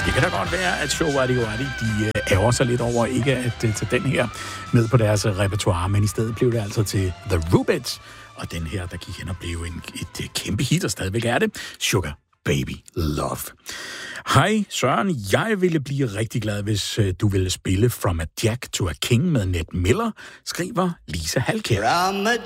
Det kan da godt være, at Show Wadi Wadi, de ærger sig lidt over ikke at tage den her med på deres repertoire, men i stedet blev det altså til The Rubettes, og den her, der gik hen og blev et kæmpe hit, og stadigvæk er det, Sugar Baby Love. Hej Søren, jeg ville blive rigtig glad, hvis du ville spille From a Jack to a King med Ned Miller, skriver Lisa Halkær. From a